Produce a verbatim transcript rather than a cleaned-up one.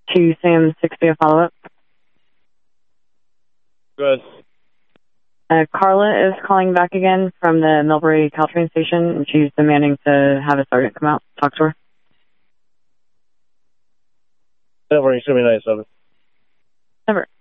two Sam six B, a follow-up. Good. Uh, Carla is calling back again from the Millbury Caltrain station, and she's demanding to have a sergeant come out, talk to her. Never, you should be nice of it. Never.